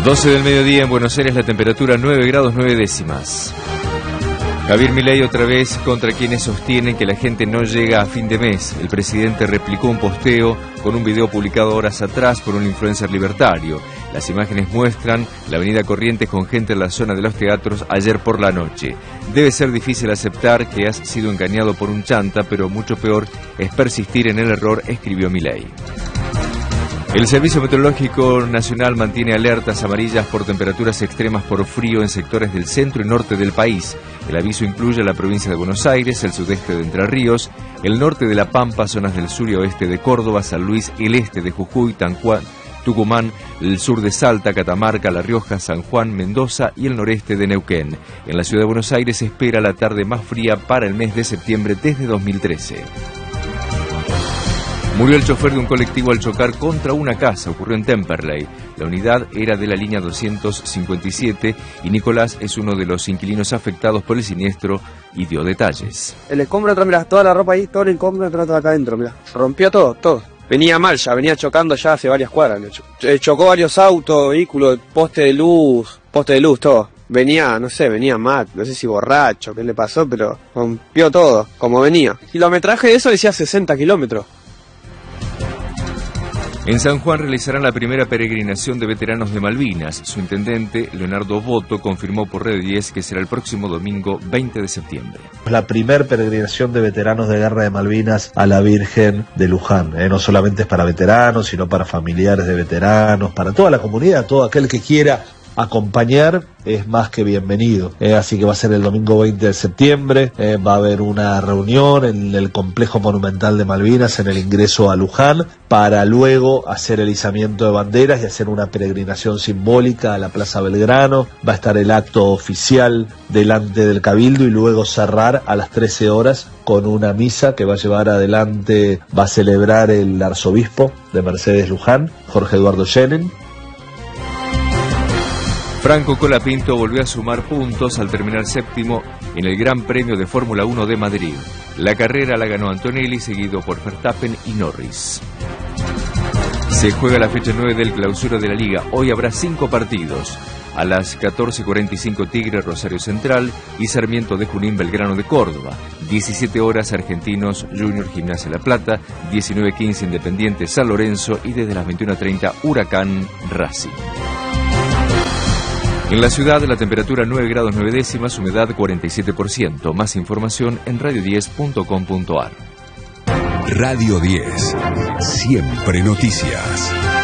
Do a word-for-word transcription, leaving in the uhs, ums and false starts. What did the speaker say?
doce del mediodía en Buenos Aires, la temperatura nueve grados nueve décimas. Javier Milei otra vez contra quienes sostienen que la gente no llega a fin de mes. El presidente replicó un posteo con un video publicado horas atrás por un influencer libertario. Las imágenes muestran la avenida Corrientes con gente en la zona de los teatros ayer por la noche. Debe ser difícil aceptar que has sido engañado por un chanta, pero mucho peor es persistir en el error, escribió Milei. El Servicio Meteorológico Nacional mantiene alertas amarillas por temperaturas extremas por frío en sectores del centro y norte del país. El aviso incluye la provincia de Buenos Aires, el sudeste de Entre Ríos, el norte de La Pampa, zonas del sur y oeste de Córdoba, San Luis, el este de Jujuy, Tanjuan, Tucumán, el sur de Salta, Catamarca, La Rioja, San Juan, Mendoza y el noreste de Neuquén. En la ciudad de Buenos Aires se espera la tarde más fría para el mes de septiembre desde dos mil trece. Murió el chofer de un colectivo al chocar contra una casa, ocurrió en Temperley. La unidad era de la línea doscientos cincuenta y siete y Nicolás es uno de los inquilinos afectados por el siniestro y dio detalles. El escombro atrás, mirá, toda la ropa ahí, todo el escombro atrás acá adentro, mirá. Rompió todo, todo. Venía mal ya, venía chocando ya hace varias cuadras. Chocó varios autos, vehículos, poste de luz, poste de luz, todo. Venía, no sé, venía mal, no sé si borracho, qué le pasó, pero rompió todo, como venía. Kilometraje de eso decía sesenta kilómetros. En San Juan realizarán la primera peregrinación de veteranos de Malvinas. Su intendente, Leonardo Boto, confirmó por Red diez que será el próximo domingo veinte de septiembre. La primer peregrinación de veteranos de Guerra de Malvinas a la Virgen de Luján. Eh, no solamente es para veteranos, sino para familiares de veteranos, para toda la comunidad, todo aquel que quiera acompañar es más que bienvenido. Eh, así que va a ser el domingo veinte de septiembre, eh, va a haber una reunión en el complejo monumental de Malvinas en el ingreso a Luján para luego hacer el izamiento de banderas y hacer una peregrinación simbólica a la Plaza Belgrano. Va a estar el acto oficial delante del Cabildo y luego cerrar a las trece horas con una misa que va a llevar adelante, va a celebrar el arzobispo de Mercedes Luján, Jorge Eduardo Schenin. Franco Colapinto volvió a sumar puntos al terminar séptimo en el Gran Premio de Fórmula uno de Madrid. La carrera la ganó Antonelli, seguido por Verstappen y Norris. Se juega la fecha nueve del clausura de la Liga. Hoy habrá cinco partidos. A las catorce cuarenta y cinco Tigre, Rosario Central y Sarmiento de Junín, Belgrano de Córdoba. diecisiete horas Argentinos Junior, Gimnasia La Plata. diecinueve quince Independiente, San Lorenzo y desde las veintiuna treinta Huracán, Racing. En la ciudad la temperatura nueve grados nueve décimas, humedad cuarenta y siete por ciento. Más información en radio diez punto com punto ar. Radio diez, siempre noticias.